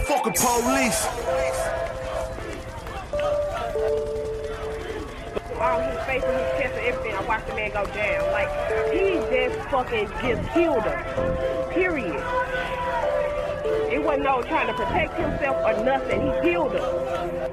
motherfucking police. All his face and his chest and everything, I watched the man go down. Like, he just fucking just killed her. Period. It wasn't no trying to protect himself or nothing. He killed her.